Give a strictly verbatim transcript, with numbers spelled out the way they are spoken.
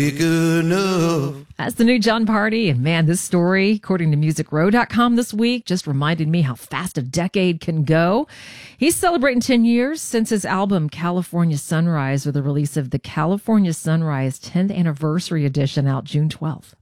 Good enough. That's the new Jon Pardi. And man, this story, according to music row dot com this week, just reminded me how fast a decade can go. He's celebrating ten years since his album California Sunrise, with the release of the California Sunrise tenth Anniversary Edition out June twelfth.